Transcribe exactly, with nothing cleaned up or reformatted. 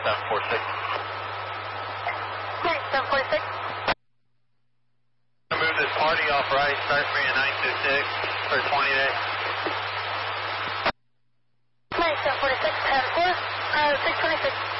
seven four six. Nice, seven four six. Move this party off right, start free at nine two six for twenty days. Nice, seven four six, and four, uh, six twenty-six.